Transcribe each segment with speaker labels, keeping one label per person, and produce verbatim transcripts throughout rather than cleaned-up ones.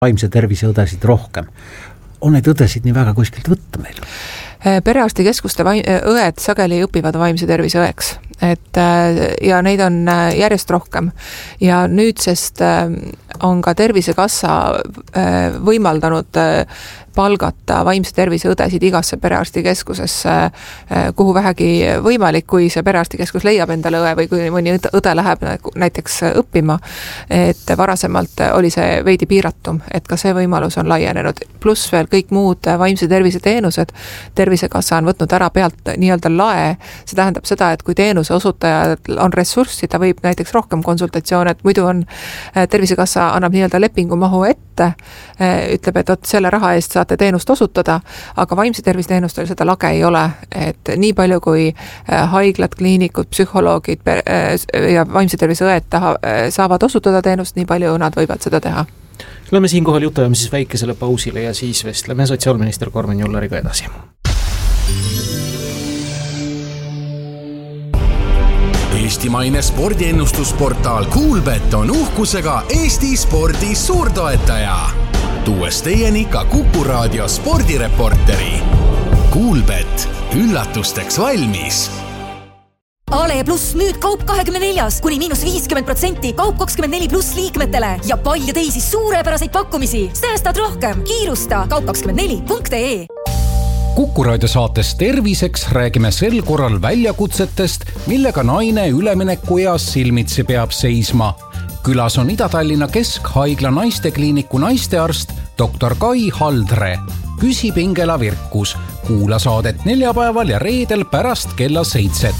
Speaker 1: vaimse tervise õdesid rohkem. On neid õdesid nii väga kuskilt võtta meil?
Speaker 2: Perearstikeskuste õed sageli õpivad vaimse tervise õeks, et ja neid on järjest rohkem ja nüüdsest on ka Tervisekassa võimaldanud palgata vaimse tervise õdesid igasse perearstikeskusesse, kuhu vähegi võimalik, kui see perearstikeskus leiab endale õe või kui mõni õde läheb näiteks õppima, et varasemalt oli see veidi piiratum, et ka see võimalus on laienenud. Pluss veel kõik muud vaimse tervise teenused, Tervisekassa on võtnud ära pealt nii-öelda lae, see tähendab seda, et kui teenuse osutajad on ressurssi, ta võib näiteks rohkem konsultatsioone, et muidu on Tervisekassa annab nii-öelda lepingu mahu ette, ütleb, et oot, selle raha eest saate teenust osutada, aga vaimse tervise teenustel seda lage ei ole, et nii palju kui haiglad, kliinikud, psühholoogid ja vaimse tervise õed taha, saavad osutada teenust, nii palju nad võivad seda teha.
Speaker 3: Lähme siinkohal jutujame siis väikesele pausile ja siis vestleme sotsiaalminister Karmen Jolleriga edasi.
Speaker 4: Eestimaine spordiennustusportaal Kuulbet on uhkusega Eesti spordi suurtoetaja. Tuues teieni ka Kuku Raadio spordireporteri. Kuulbet, üllatusteks valmis.
Speaker 5: Ale pluss nüüd kaup kahekümne neljas kuni miinus viiskümmend protsenti kaup kakskümmend neli pluss liikmetele ja palju teisi suurepäraseid pakkumisi. Säästad rohkem. Kiirusta kaup kakskümmend neli punkt ee.
Speaker 6: Kuku Raadio saates Terviseks räägime sel korral väljakutsetest, millega naine üleminekueas silmitsi peab seisma. Külas on Ida-Tallinna Keskhaigla naistekliiniku naistearst doktor Kai Haldre. Küsib Ingela Virkus. Kuula saadet neljapäeval ja reedel pärast kella seitset.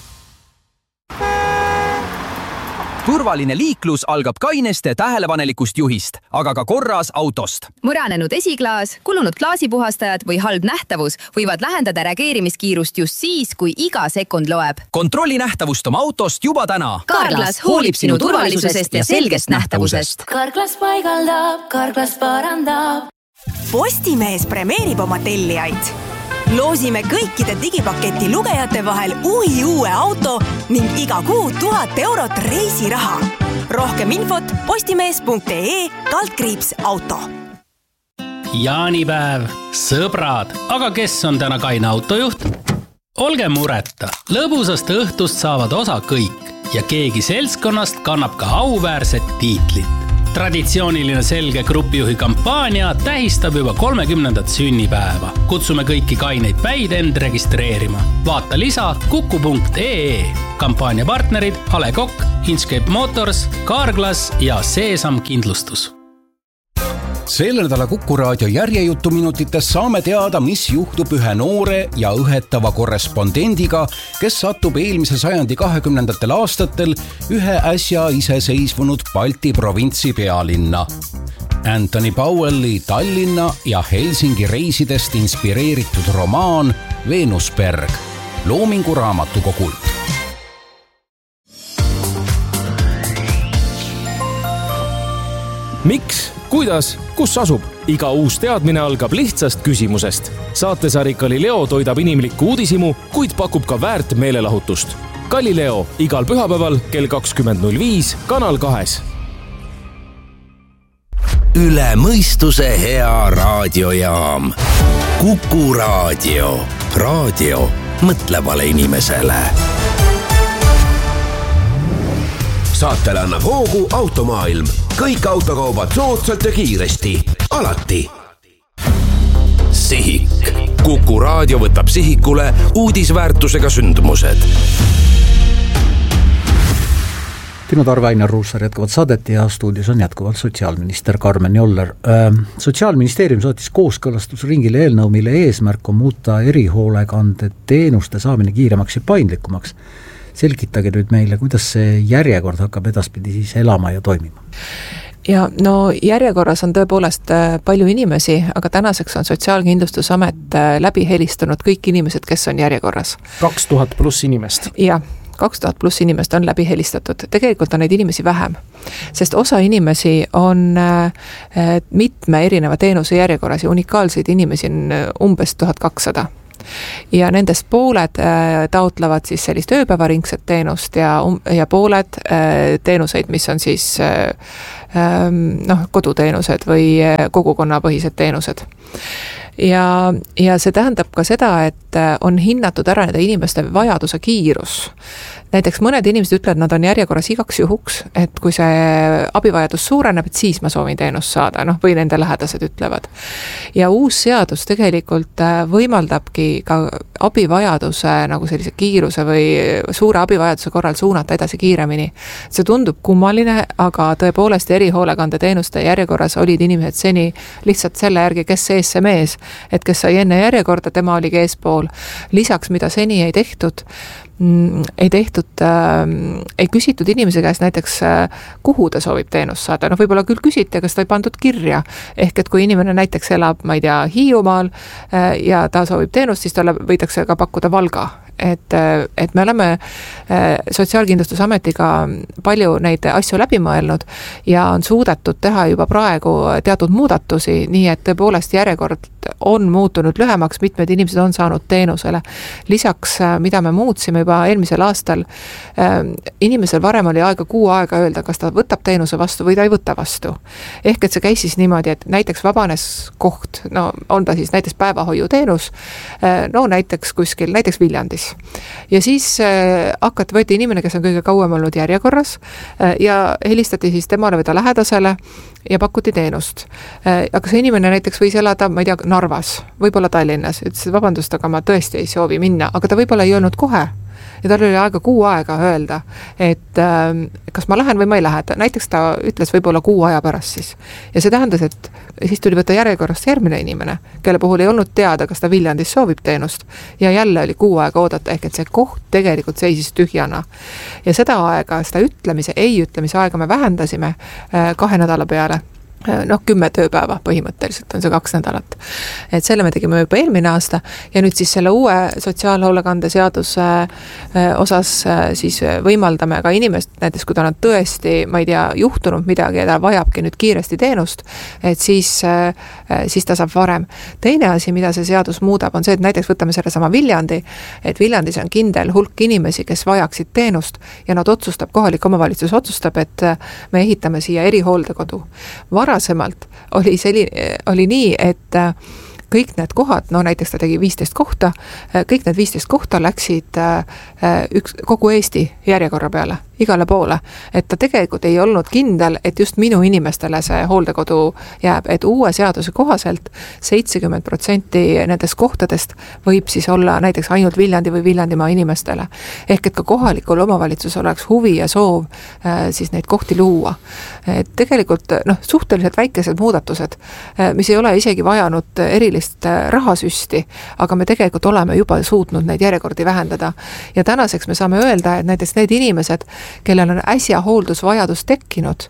Speaker 7: Turvaline liiklus algab kaineste tähelepanelikust juhist, aga ka korras autost.
Speaker 8: Muranenud esiklaas, kulunud klaasipuhastajad või halb nähtavus võivad lähendada reageerimiskiirust just siis, kui iga sekund loeb.
Speaker 7: Kontrolli nähtavust oma autost juba täna.
Speaker 8: Karglas hoolib sinu turvalisusest ja selgest nähtavusest.
Speaker 9: Karglas paigaldab, Karglas parandab.
Speaker 5: Postimees premeerib oma tellijaid. Loosime kõikide digipaketi lugejate vahel uhi uue auto ning iga kuu tuhat eurot reisiraha. Rohkem infot postimees punkt ee kaldkriips auto.
Speaker 10: Jaanipäev, sõbrad, aga kes on täna kaine autojuht? Olge mureta, lõbusast õhtust saavad osa kõik ja keegi seltskonnast kannab ka auväärset tiitlit. Traditsiooniline selge grupijuhi kampaania tähistab juba kolmekümnendat sünnipäeva. Kutsume kõiki kaineid päid end registreerima. Vaata lisa kuku punkt ee. Kampaania partnerid Ale Kokk, Inchcape Motors, Carglass ja Seesam Kindlustus.
Speaker 6: Selle nädala Kuku Raadio järjejutuminutites saame teada, mis juhtub ühe noore ja õhetava korrespondendiga, kes satub eelmise sajandi kahekümnendatel aastatel ühe äsja iseseisvunud Balti provintsi pealinna. Anthony Powelli Tallinna ja Helsingi reisidest inspireeritud romaan Venusberg Loomingu raamatukogult.
Speaker 11: Miks? Kuidas? Kus asub? Iga uus teadmine algab lihtsast küsimusest. Saatesari Galileo toidab inimlikku uudisimu, kuid pakub ka väärt meelelahutust. Galileo igal pühapäeval kell kakskümmend null viis Kanal kahes.
Speaker 4: Üle mõistuse hea raadiojaam. Kuku Raadio. Raadio mõtlevale inimesele. Saatele annab hoogu Automaailm. Kõik autokaubad soodsalt ja kiiresti. Alati. Sihik. Kuku Raadio võtab sihikule uudisväärtusega sündmused.
Speaker 1: Timo Tarve, Ainar Ruussaar jätkavad saadet ja stuudios on jätkuvalt sotsiaalminister Karmen Joller. Sotsiaalministeerium saatis kooskõlastusringile eelnõu, mille eesmärk on muuta erihoolekande teenuste saamine kiiremaks ja paindlikumaks. Selgitage nüüd meile, kuidas see järjekord hakkab edaspidi siis elama ja toimima?
Speaker 2: Ja no järjekorras on tõepoolest palju inimesi, aga tänaseks on Sotsiaalkindlustusamet läbi helistunud kõik inimesed, kes on järjekorras.
Speaker 3: kaks tuhat pluss inimest.
Speaker 2: Ja, kaks tuhat pluss inimest on läbi helistatud. Tegelikult on neid inimesi vähem, sest osa inimesi on mitme erineva teenuse järjekorras ja unikaalseid inimesi on umbes tuhat kakssada. ja nendest pooled taotlevad siis sellist ööpäevaringset teenust ja, ja pooled teenuseid, mis on siis noh, koduteenused või kogukonnapõhised teenused. Ja, ja see tähendab ka seda, et on hinnatud ära nende inimeste vajaduse kiirus. Näiteks mõned inimesed ütlevad, et nad on järjekorras igaks juhuks, et kui see abivajadus suureneb, et siis ma soovin teenust saada, noh, või nende lähedased ütlevad. Ja uus seadus tegelikult võimaldabki ka abivajaduse nagu sellise kiiruse või suure abivajaduse korral suunata edasi kiiremini. See tundub kummaline, aga tõepoolest erihoolekande teenuste järjekorras olid inimesed seni lihtsalt selle järgi, kes ees see mees, et kes sai enne järjekorda, tema oligi eespool. Lisaks, mida seni ei tehtud, ei tehtud, äh, ei küsitud inimese käest näiteks, äh, kuhu ta soovib teenust saada. No võib-olla küll küsiti, aga seda ei pandud kirja. Ehk et kui inimene näiteks elab, ma ei tea, Hiiumaal äh, ja ta soovib teenust, siis talle võidakse ka pakkuda Valga. Et, et me oleme Sotsiaalkindlustusametiga palju neid asju läbi mõelnud ja on suudetud teha juba praegu teatud muudatusi, nii et tõepoolest järjekord on muutunud lühemaks, mitmed inimesed on saanud teenusele. Lisaks, mida me muutsime juba eelmisel aastal, inimesel varem oli aega kuu aega öelda, kas ta võtab teenuse vastu või ta ei võta vastu. Ehk et see käis siis niimoodi, et näiteks vabanes koht, no on ta siis näiteks päevahoiuteenus, no näiteks kuskil, näiteks Viljandis. Ja siis äh, hakati, võeti inimene, kes on kõige kauem olnud järjekorras äh, ja helistati siis temale või ta lähedasele ja pakuti teenust. Äh, aga see inimene näiteks võis elada, ma ei tea, Narvas, võib-olla Tallinnas, ütles, et vabandust, aga ma tõesti ei soovi minna, aga ta võib-olla ei öelnud kohe. Ja tal oli aega kuu aega öelda, et äh, kas ma lähen või ma ei lähe. Näiteks ta ütles võib-olla kuu aja pärast siis. Ja see tähendas, et siis tuli võtta järjekorrast järgmine inimene, kelle puhul ei olnud teada, kas ta Viljandis soovib teenust. Ja jälle oli kuu aega oodata, ehk et see koht tegelikult seisis tühjana. Ja seda aega, seda ütlemise, ei ütlemise aega me vähendasime äh, kahe nädala peale. noh, kümme tööpäeva põhimõtteliselt on see kaks nädalat. Et selle me tegime juba eelmine aasta ja nüüd siis selle uue sotsiaalhoolekande seaduse osas siis võimaldame ka inimest, näiteks kui ta on tõesti, ma ei tea, juhtunud midagi ja ta vajabki nüüd kiiresti teenust, et siis, siis ta saab varem. Teine asi, mida see seadus muudab, on see, et näiteks võtame selle sama Viljandi, et Viljandis on kindel hulk inimesi, kes vajaksid teenust ja nad otsustab, kohalik omavalitsus otsustab, et me ehitame siia erihooldekodu. Varasemalt oli, selline, oli nii, et kõik need kohad, no näiteks ta tegi viisteist kohta, kõik need viisteist kohta läksid üks, kogu Eesti järjekorra peale, igale poole. Et ta tegelikult ei olnud kindel, et just minu inimestele see hooldekodu jääb, et uue seaduse kohaselt seitsekümmend protsenti nendest kohtadest võib siis olla näiteks ainult Viljandi või Viljandimaa inimestele. Ehk et ka kohalikul omavalitsus oleks huvi ja soov siis neid kohti luua. Et tegelikult noh, suhteliselt väikesed muudatused, mis ei ole isegi vajanud erilist rahasüsti, aga me tegelikult oleme juba suutnud neid järjekordi vähendada. Ja tänaseks me saame öelda, et näiteks need inimesed, kellel on äsja hooldusvajadus tekkinud,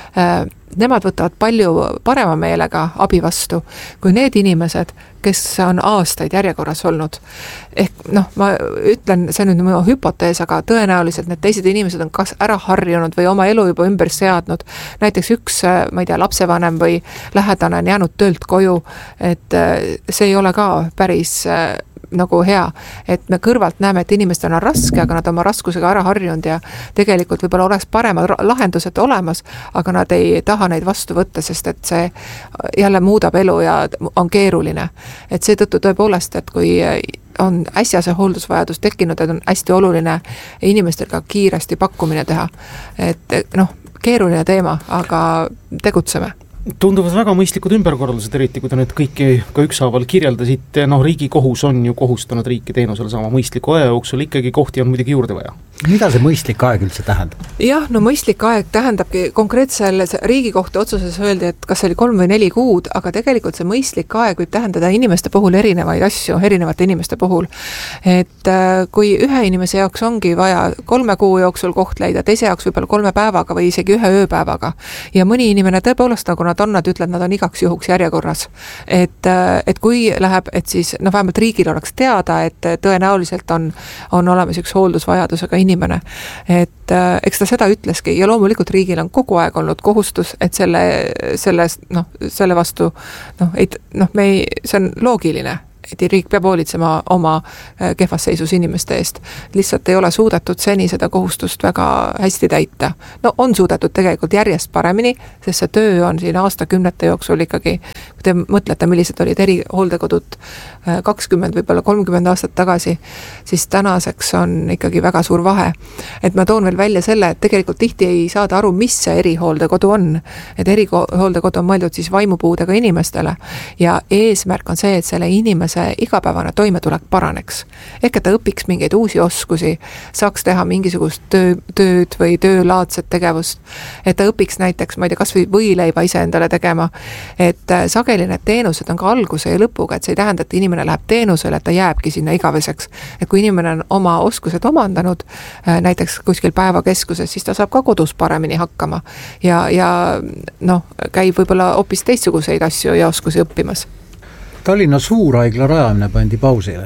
Speaker 2: nemad võtavad palju parema meelega abi vastu kui need inimesed, kes on aastaid järjekorras olnud. Ehk noh, ma ütlen, see on nüüd minu hüpotees, aga tõenäoliselt need teised inimesed on kas ära harjunud või oma elu juba ümber seadnud. Näiteks üks, ma ei tea, lapsevanem või lähedane on jäänud töölt koju, et see ei ole ka päris nagu hea, et me kõrvalt näeme, et inimestel on raske, aga nad oma raskusega ära harjunud ja tegelikult võib-olla oleks paremad lahendused olemas, aga nad ei taha neid vastu võtta, sest et see jälle muudab elu ja on keeruline. Et seetõttu tõepoolest, et kui on äsja see hooldusvajadus tekkinud, et on hästi oluline inimestel ka kiiresti pakkumine teha. Et noh, keeruline teema, aga tegutseme.
Speaker 3: Tunduvad väga mõistlikud ümberkorraldused, eriti kui te nüüd kõiki ka ükshaaval kirjeldasite, noh, riigi kohus on ju kohustanud riiki teenusele sama mõistliku aja jooksul, ikkagi kohti on muidugi juurde vaja.
Speaker 1: Mida see mõistlik aeg üldse tähendab?
Speaker 2: Jah, no mõistlik aeg tähendabki konkreetsel riigikohtu otsuses öeldi, et kas oli kolm või neli kuud, aga tegelikult see mõistlik aeg võib tähendada inimeste puhul erinevaid asju, erinevate inimeste puhul. Et kui ühe inimese jaoks ongi vaja kolme kuu jooksul koht leida, teise jaoks võib-olla kolme päevaga või isegi ühe ööpäevaga ja mõni inimene tõepoolest, nagu nad on, nad ütlevad, nad on igaks juhuks järjekorras. Et, et kui läheb, et siis no vähemalt riigil oleks teada, et tõenäoliselt on, on olemas üks hooldusvajadusega inimene. Et äh, eks ta seda ütleski ja loomulikult riigil on kogu aeg olnud kohustus, et selle, selle, noh, selle vastu noh, ei, noh, me ei, see on loogiline, et riik peab hoolitsema oma kehvas seisus inimeste eest. Lihtsalt ei ole suudetud seni seda kohustust väga hästi täita. No on suudetud tegelikult järjest paremini, sest see töö on siin aastakümnete jooksul ikkagi, kui te mõtlete, millised olid erihooldekodud kakskümmend, võib-olla kolmkümmend aastat tagasi, siis tänaseks on ikkagi väga suur vahe. Et ma toon veel välja selle, et tegelikult tihti ei saada aru, mis see erihooldekodu on. Et erihooldekodu on mõeldud siis vaimupuudega inimestele ja eesmärk on see, et selle inimese igapäevane toimetulek paraneks. Ehk et ta õpiks mingeid uusi oskusi, saaks teha mingisugust töö, tööd või töölaadset tegevust, et ta õpiks näiteks, ma ei tea, kas või võileiba ise endale tegema, et sageli need teenused on ka alguse ja lõpuga, et see ei tähenda, et inimene läheb teenusele, et ta jääbki sinna igaveseks. Et kui inimene on oma oskused omandanud, näiteks kuskil päevakeskuses, siis ta saab ka kodus paremini hakkama ja, ja noh, käib võib-olla hoopis teistsuguseid asju ja oskusi õppimas.
Speaker 1: Tallinna suurhaigla rajamine pandi pausile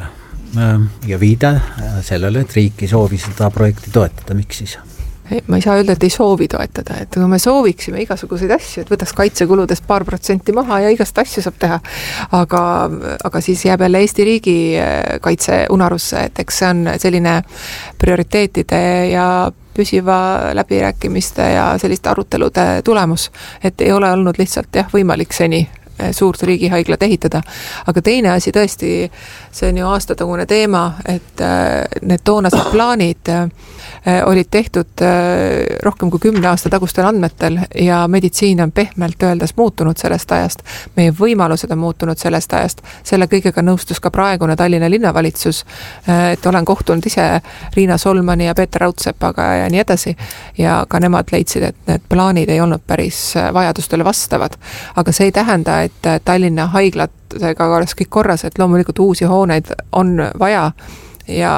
Speaker 1: ja viide sellele, et riiki soovi seda projekti toetada. Miks siis?
Speaker 2: Ma ei saa öelda, et ei soovi toetada, et kui me sooviksime igasuguseid asju, et võtaks kaitsekuludest paar protsenti maha ja igast asju saab teha, aga, aga siis jääb jälle Eesti riigi kaitse unarusse, et eks see on selline prioriteetide ja püsiva läbirääkimiste ja selliste arutelude tulemus, et ei ole olnud lihtsalt jah, võimalik seni suurt riigihaiglat ehitada. Aga teine asi tõesti, see on ju aastatagune teema, et need toonased plaanid olid tehtud rohkem kui kümne aasta tagustel andmetel ja meditsiin on pehmelt öeldes muutunud sellest ajast. Meie võimalused on muutunud sellest ajast. Selle kõigega nõustus ka praegune Tallinna linnavalitsus, et olen kohtunud ise Riina Solmani ja Peeter Raudsepaga ja nii edasi ja ka nemad leidsid, et need plaanid ei olnud päris vajadustele vastavad. Aga see ei tähenda, et Tallinna haiglatega oleks kõik korras, et loomulikult uusi hooneid on vaja ja,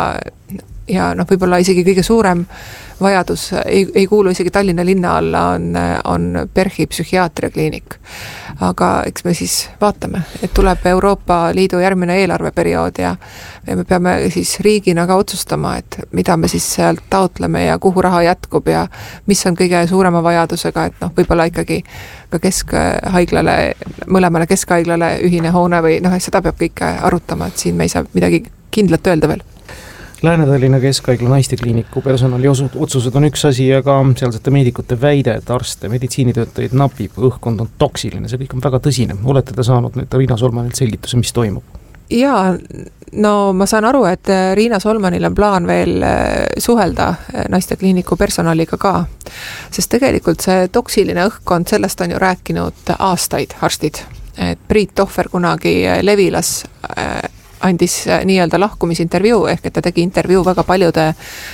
Speaker 2: ja noh, võib-olla isegi kõige suurem vajadus ei, ei kuulu isegi Tallinna linna alla, on, on PERHi psühhiaatriakliinik. Aga eks me siis vaatame, et tuleb Euroopa Liidu järgmine eelarveperiood ja me peame siis riigina ka otsustama, et mida me siis sealt taotleme ja kuhu raha jätkub ja mis on kõige suurema vajadusega, et noh, võib-olla ikkagi ka keskhaiglale, mõlemale keskhaiglale ühine hoone või noh, seda peab kõike arutama, et siin me ei saa midagi kindlat öelda veel.
Speaker 3: Lääne-Tallinna Keskhaigla naistekliiniku personali otsused on üks asi, aga sealsete meedikute väide, et arste, meditsiinitöötajaid napib, õhkkond on toksiline, see kõik on väga tõsine. Olete te saanud nüüd Riina Solmanilt selgituse, mis toimub?
Speaker 2: Jaa, no ma saan aru, et Riina Solmanil on plaan veel suhelda naistekliiniku personaliga ka, sest tegelikult see toksiline õhkkond, sellest on ju rääkinud aastaid arstid, et Priit Tohver kunagi Levilas andis nii-öelda lahkumisintervjuu, ehk et ta tegi intervjuu väga paljude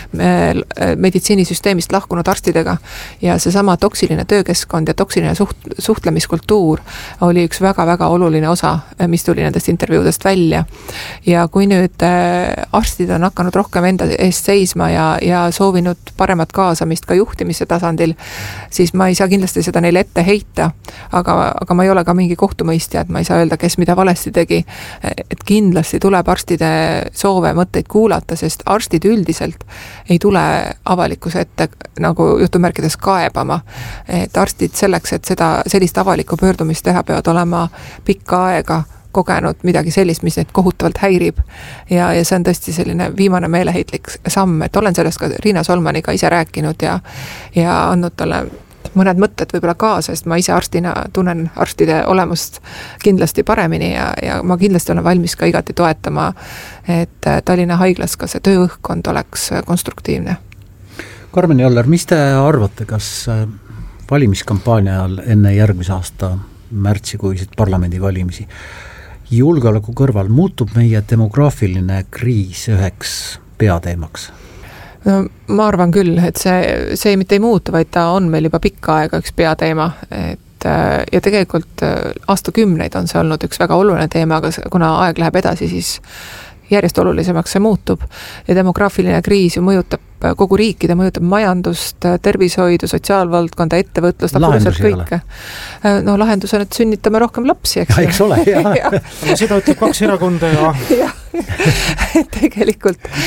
Speaker 2: meditsiinisüsteemist lahkunud arstidega ja seesama toksiline töökeskkond ja toksiline suht, suhtlemiskultuur oli üks väga-väga oluline osa, mis tuli nendest intervjuudest välja. Ja kui nüüd arstid on hakanud rohkem enda eest seisma ja, ja soovinud paremat kaasamist ka juhtimise tasandil, siis ma ei saa kindlasti seda neile ette heita, aga, aga ma ei ole ka mingi kohtumõistja, et ma ei saa öelda, kes mida valesti tegi, et kindlasti tuleb arstide soove, mõtteid kuulata, sest arstid üldiselt ei tule avalikkuse ette nagu jutumärkides kaebama. Et arstid selleks, et seda sellist avalikku pöördumist teha, peavad olema pikka aega kogenud midagi sellist, mis neid kohutavalt häirib. Ja, ja see on tõesti selline viimane meeleheitlik samm, et olen sellest ka Riina Solmaniga ise rääkinud ja, ja andnud talle mõned mõtted võib-olla kaasa, sest ma ise arstina tunnen arstide olemust kindlasti paremini ja, ja ma kindlasti olen valmis ka igati toetama, et Tallinna haiglas ka see tööõhkkond oleks konstruktiivne.
Speaker 1: Karmen Joller, mis te arvate, kas valimiskampaania ajal enne järgmise aasta märtsikuisid parlamendivalimisi julgeoleku kõrval muutub meie demograafiline kriis üheks peateemaks?
Speaker 2: No, ma arvan küll, et see, see mitte ei muutu, vaid ta on meil juba pikka aega üks peateema, et ja tegelikult aastakümneid on see olnud üks väga oluline teema, aga kuna aeg läheb edasi, siis järjest olulisemaks see muutub ja demograafiline kriis ju mõjutab kogu riiki, ta mõjutab majandust, tervishoidu, sotsiaalvaldkonda, ettevõtlust, absoluutselt kõike. No lahendus on, et sünnitame rohkem lapsi, eks?
Speaker 1: Ja, eks ole, jah.
Speaker 3: ja. Seda ütleb kaks erakonda ja...
Speaker 2: ja. tegelikult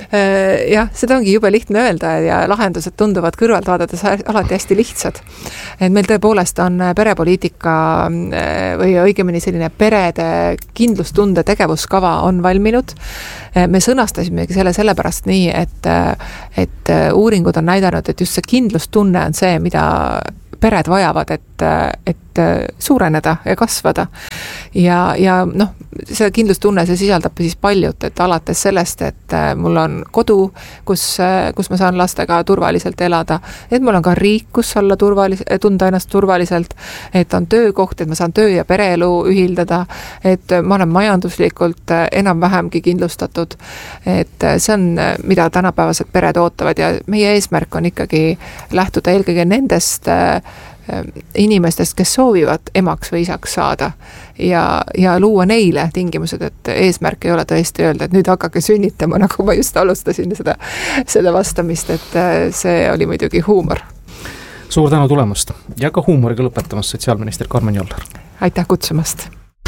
Speaker 2: jah, seda ongi jube lihtne öelda ja lahendused tunduvad kõrvalt vaadates alati hästi lihtsad. Et meil tõepoolest on perepoliitika või õigemini selline perede kindlustunde tegevuskava on valminud. Me sõnastasimegi selle sellepärast nii, et, et uuringud on näidanud, et just see kindlustunne on see, mida pered vajavad, et, et suureneda ja kasvada. Ja, ja noh, see kindlustunne, see sisaldab siis paljut, et alates sellest, et mul on kodu, kus, kus ma saan lastega turvaliselt elada, et mul on ka riik, kus olla turvalis- tunda ennast turvaliselt, et on töökoht, et ma saan töö- ja pereelu ühildada, et ma olen majanduslikult enam-vähemgi kindlustatud, et see on, mida tänapäevased pered ootavad ja meie eesmärk on ikkagi lähtuda eelkõige nendest inimestest, kes soovivad emaks või isaks saada ja, ja luua neile tingimused, et eesmärk ei ole tõesti öelda, et nüüd hakake sünnitama, nagu ma just alustasin seda, seda vastamist, et see oli muidugi huumor.
Speaker 3: Suur tänu tulemast ja ka huumoriga lõpetamast sotsiaalminister Karmen Joller.
Speaker 2: Aitäh kutsumast!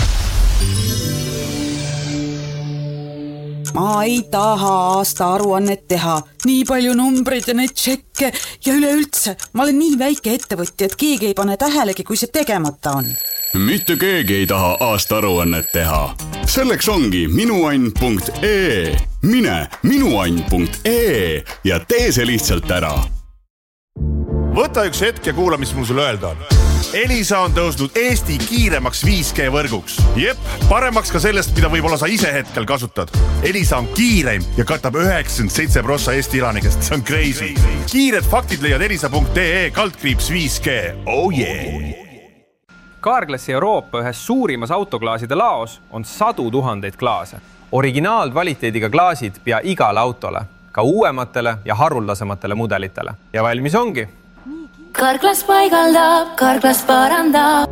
Speaker 12: Ma ei taha aasta aruannet teha, nii palju numbreid ja neid tšekke ja üleüldse. Ma olen nii väike ettevõtja, et keegi ei pane tähelegi, kui see tegemata on.
Speaker 13: Mitte keegi ei taha aasta aruannet teha. Selleks ongi minuann punkt ee. Mine minuann punkt ee ja tee see lihtsalt ära.
Speaker 14: Võta üks hetk ja kuula, mis mul sulle öelda on. Elisa on tõusnud Eesti kiiremaks viis G võrguks. Jep, paremaks ka sellest, mida võib-olla sa ise hetkel kasutad. Elisa on kiireim ja katab üheksakümmend seitse protsenti Eesti elanikest. See on crazy. Kiired faktid leiad elisa punkt ee kaldkriips viis G. Oh yeah!
Speaker 15: Carglassi Euroopa ühes suurimas autoklaaside laos on sadu tuhandeid klaase. Originaalkvaliteediga klaasid pea igale autole, ka uuematele ja haruldasematele mudelitele. Ja valmis ongi.
Speaker 9: Carglass paigaldab, Carglass parandab.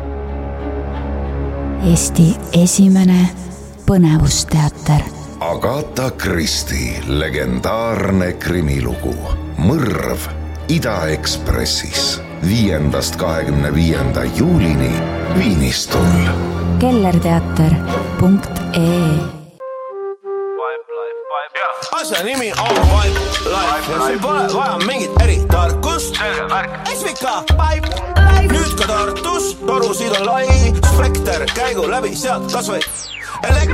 Speaker 9: Eesti esimene põnevusteater.
Speaker 16: Agatha Christie legendaarne krimilugu Mõrv Ida-Ekspressis viiendast kahekümne viienda juulini Viinistul. kellerteater punkt ee
Speaker 17: Asja nimi on Pipe Life ja siin pole vaja mingit eritarkust. S V K Pipe Life. Nüüd ka Tartus, torusid on lai, spekter käigu läbi sealt kas või elektri.